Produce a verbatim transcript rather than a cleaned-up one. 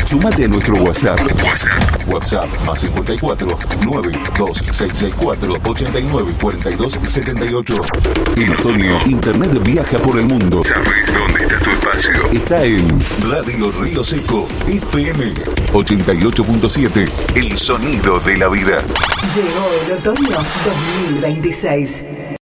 Sumate a nuestro WhatsApp. WhatsApp. WhatsApp más cincuenta y cuatro, nueve dos seis seis cuatro, ochenta y nueve, cuarenta y dos, setenta y ocho. En Otoño, Internet viaja por el mundo. ¿Sabes dónde está tu espacio? Está en Radio Río Seco, F M ochenta y ocho punto siete. El sonido de la vida. Llegó el otoño dos mil veintiséis.